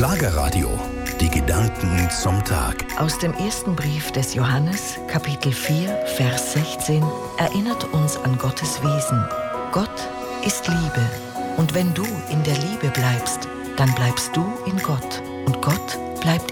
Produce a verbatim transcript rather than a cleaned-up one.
Schlagerradio. Die Gedanken zum Tag. Aus dem ersten Brief des Johannes, Kapitel vier, Vers sechzehn, erinnert uns an Gottes Wesen. Gott ist Liebe. Und wenn du in der Liebe bleibst, dann bleibst du in Gott und Gott bleibt